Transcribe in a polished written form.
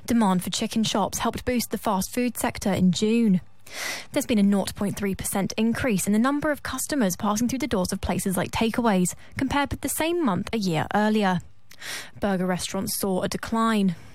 Demand for chicken shops helped boost the fast food sector in June. There's been a 0.3% increase in the number of customers passing through the doors of places like Takeaways compared with the same month a year earlier. Burger restaurants saw a decline.